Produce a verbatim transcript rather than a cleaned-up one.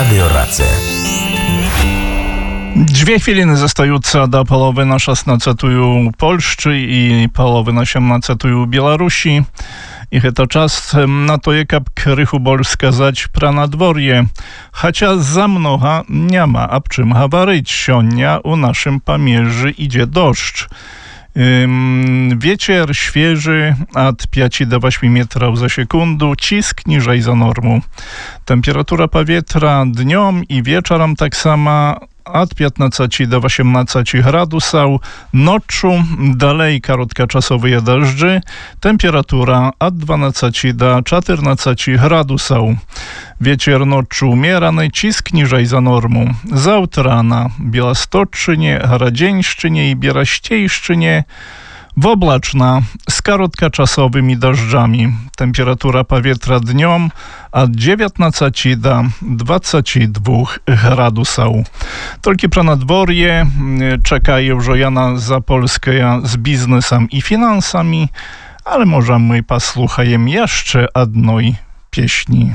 Radiorace. Dwie chwiliny zostające do połowy na szesnastej Polszczy i połowy na siedemnastej Białorusi. I to czas na to, jak krychu bol wskazać pra nadworje. Chociaż za mnoga nie ma, a w czym hawaryć. Sionia u naszym pamierzy idzie deszcz. Wiecier świeży od pięć do ośmiu metrów za sekundę, cisk niżej za normą. Temperatura powietrza dniom i wieczorem tak sama od piętnastu do osiemnastu gradusów, noczu dalej krótkoczasowe deszczy, temperatura od dwunastu do czternastu gradusów. Wiecier noczu umierany, cisk niżej za normą. Zawtra na Białostoczynie, Radzięszczynie i Bieraściejszczynie woblaczna z krótkoczasowymi deszczami. Temperatura powietrza dniom od dziewiętnastu do dwudziestu dwóch gradusów. Tylko pro nadworje czekają, że Jana Zapolska z biznesem i finansami, ale może my posłuchajmy jeszcze jednej pieśni.